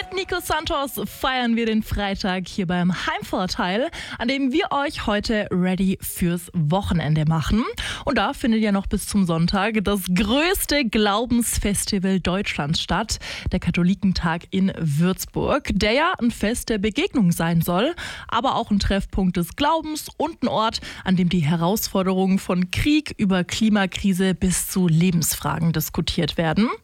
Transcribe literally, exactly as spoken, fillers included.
Nico Santos feiern wir den Freitag hier beim Heimvorteil, an dem wir euch heute ready fürs Wochenende machen. Und da findet ja noch bis zum Sonntag das größte Glaubensfestival Deutschlands statt, der Katholikentag in Würzburg, der ja ein Fest der Begegnung sein soll, aber auch ein Treffpunkt des Glaubens und ein Ort, an dem die Herausforderungen von Krieg über Klimakrise bis zu Lebensfragen diskutiert werden.